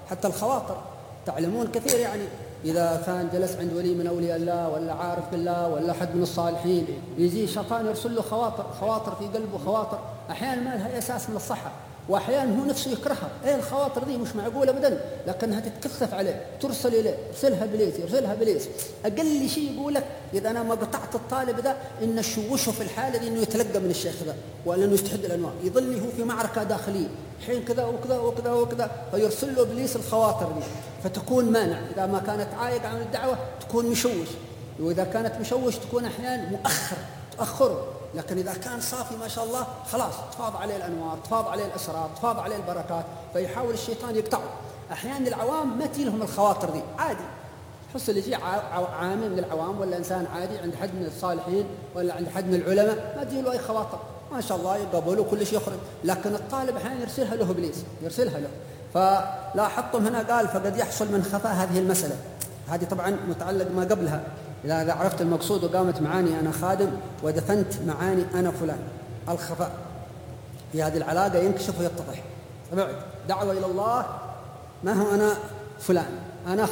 حتى الخواطر تعلمون كثير يعني إذا كان جلس عند ولي من أولياء الله ولا عارف بالله ولا حد من الصالحين يجي الشيطان يرسل له خواطر في قلبه، خواطر أحيانا ما لها أساس من الصحة، وأحيانا هو نفسه يكرهها. الخواطر دي مش معقولة أبدا، لكنها تتكثف عليه، ترسل إليه، يرسلها بليس. أقل شيء يقولك إذا أنا ما قطعت الطالب ده إن شوشه في الحالة دي إنه يتلقى من الشيخ ده ولا إنه يستحد الأنواع، يظل هو في معركة داخلية حين كذا وكذا وكذا وكذا، فيرسل له إبليس الخواطر دي، فتكون مانع. إذا ما كانت عائق عن الدعوة تكون مشوش، وإذا كانت مشوش تكون أحيانا تأخره. لكن إذا كان صافي ما شاء الله خلاص تفاض عليه الأنوار، تفاض عليه الأسرار، تفاض عليه البركات، فيحاول الشيطان يقطعه. أحيانا العوام ما تجي لهم الخواطر دي عادي، حس اللي يجي عامل من العوام ولا إنسان عادي عند حد من الصالحين ولا عند حد من العلماء ما تجي له أي خواطر، ما شاء الله يقبلوا كل شيء يخرج. لكن الطالب أحيانا يرسلها له إبليس، يرسلها له. فلاحظتم هنا قال فقد يحصل من خفاء هذه المسألة. هذه طبعا متعلق ما قبلها، إذا عرفت المقصود وقامت معاني أنا خادم ودفنت معاني أنا فلان. الخفاء في هذه العلاقة ينكشف ويتضح. فبعد دعوة إلى الله ما هو أنا فلان، أنا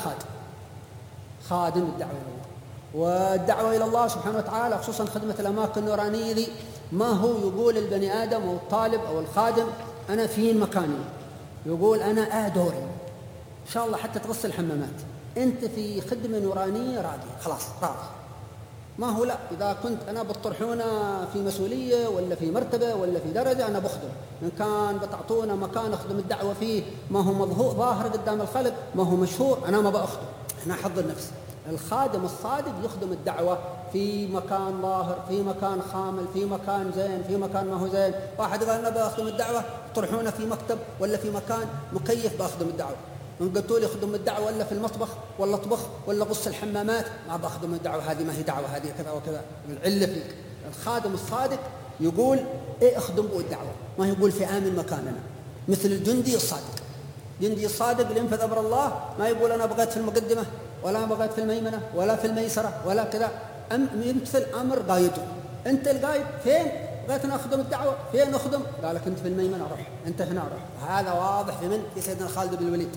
خادم الدعوة إلى الله. والدعوة إلى الله سبحانه وتعالى خصوصا خدمة الأماكن النورانية دي ما هو يقول البني آدم أو الطالب أو الخادم أنا في مكاني، يقول أنا دوري إن شاء الله حتى تغسل الحمامات، أنت في خدمة نورانية راضي خلاص راضي. ما هو لا، إذا كنت أنا بتطرحونا في مسؤولية ولا في مرتبة ولا في درجة أنا بخدم، إن كان بتعطونا مكان أخدم الدعوة فيه ما هو مظهور ظاهر قدام الخلق ما هو مشهور أنا ما بأخدم. إحنا حضر نفسي. الخادم الصادق يخدم الدعوة في مكان ظاهر، في مكان خامل، في مكان زين، في مكان ما هو زين. واحد قال أنا بأخدم الدعوة طرحونا في مكتب ولا في مكان مكيف بأخدم الدعوة، إن قلتوا لي خدم الدعوة ولا في المطبخ ولا أطبخ ولا غسل الحمامات ما بخدم الدعوة، هذه ما هي دعوة، هذه كذا وكذا. العلة فيك. الخادم الصادق يقول أخدم الدعوة، ما يقول في آمن مكاننا، مثل الجندي الصادق. الجندي الصادق اللي ينفذ أمر الله ما يقول أنا بغيت في المقدمة ولا بغيت في الميمنة ولا في الميسرة ولا كذا، يمتثل أمر قايده. أنت القايد فين؟ بغيت أنا أخدم الدعوة، فين أخدم؟ قالك أنت في الميمنة روح، أنت هنا روح. هذا واضح في سيدنا خالد بن الوليد.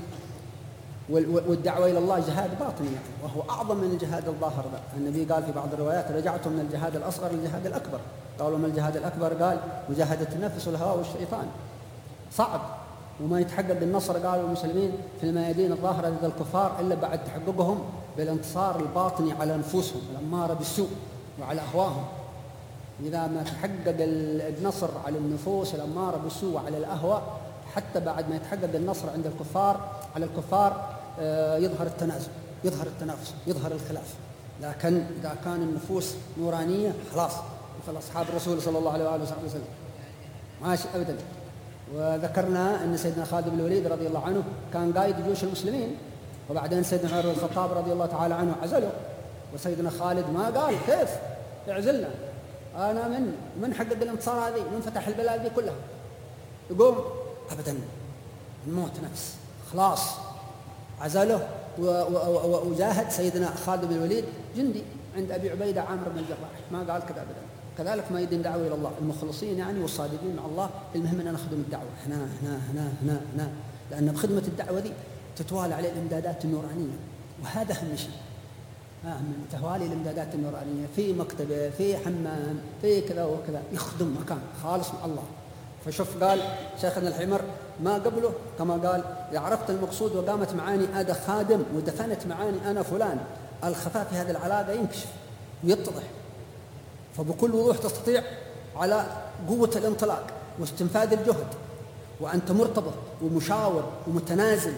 والدعوة إلى الله جهاد باطني يعني، وهو أعظم من الجهاد الظاهر ذا. النبي قال في بعض الروايات رجعتم من الجهاد الأصغر للجهاد الأكبر. قالوا ما الجهاد الأكبر؟ قال مجاهدة النفس والهوى والشيطان. صعب وما يتحقق النصر قالوا المسلمين في الميادين الظاهرة ضد الكفار إلا بعد تحققهم بالانتصار الباطني على نفوسهم الأمارة بالسوء وعلى أهواهم. إذا ما تحقق النصر على النفوس الأمارة بالسوء وعلى الأهواء حتى بعد ما يتحقق النصر عند الكفار على الكفار يظهر التنازل، يظهر التنافس، يظهر الخلاف. لكن إذا كان النفوس نورانية خلاص مثل أصحاب الرسول صلى الله عليه وآله وسلم ماشي أبدا. وذكرنا أن سيدنا خالد بن الوليد رضي الله عنه كان قائد جيوش المسلمين، وبعدين سيدنا عمر بن الخطاب رضي الله تعالى عنه عزله، وسيدنا خالد ما قال كيف اعزلنا، أنا من حقق الانتصار هذه، من فتح البلاد دي كلها، يقوم أبدا الموت نفس خلاص عزله. وجاهد سيدنا خالد بن الوليد جندي عند أبي عبيدة عامر بن الجراح، ما قال كذا أبدا. كذلك ما يدين دعوة إلى الله المخلصين يعني والصادقين مع الله، المهم أن نخدم الدعوة هنا هنا هنا هنا هنا، لأن بخدمة الدعوة دي تتوالى عليه الإمدادات النورانية، وهذا أهم شيء. من توالي الإمدادات النورانية في مكتبه، في حمام، في كذا وكذا، يخدم مكان خالص مع الله. فشوف قال شيخنا الحمر ما قبله كما قال إذا عرفت المقصود وقامت معاني أنا خادم ودفنت معاني أنا فلان، الخفاء في هذه العلاقة ينكشف ويتضح، فبكل وضوح تستطيع على قوة الانطلاق واستنفاذ الجهد، وأنت مرتبط ومشاور ومتنازل،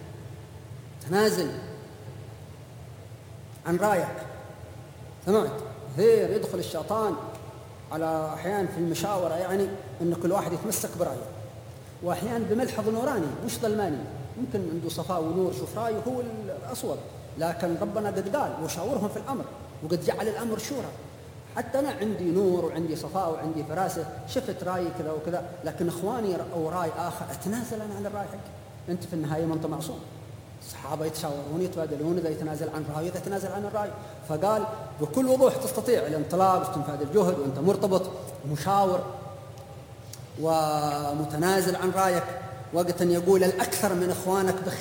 تنازل عن رايك. سمعت كثير يدخل الشيطان على أحيان في المشاورة يعني أن كل واحد يتمسك برأيه، وأحيان بملحظ نوراني مش ظلماني، ممكن عنده صفاء ونور، شوف رأيه هو الأصوب، لكن ربنا قد قال وشاورهم في الأمر وقد جعل الأمر شورى. حتى أنا عندي نور وعندي صفاء وعندي فراسة، شفت رأيي كذا وكذا، لكن إخواني رأوا رأي آخر، أتنازل أنا عن الرأي حقي. أنت في النهاية ما أنت معصوم، الصحابة يتشاورون يتبادلون، إذا يتنازل عن رأي إذا يتنازل عن الرأي. فقال بكل وضوح تستطيع الانطلاق واستنفاذ الجهد وأنت مرتبط ومشاور ومتنازل عن رأيك، وقت أن يقول الأكثر من إخوانك